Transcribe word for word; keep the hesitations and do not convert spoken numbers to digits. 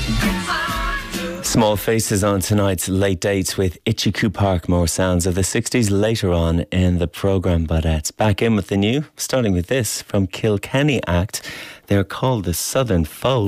Small Faces on tonight's Late Dates with Itchycoo Park. More sounds of the sixties later on in the programme, but uh, it's back in with the new, starting with this from Kilkenny Act. They're called the Southern Fold.